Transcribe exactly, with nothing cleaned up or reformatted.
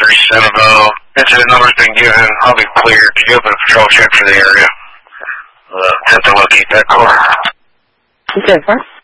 Roger, Centerville. Incident number's been given. I'll be cleared. Could you open a patrol check for the area? Uh, attempt to locate that car. You said first?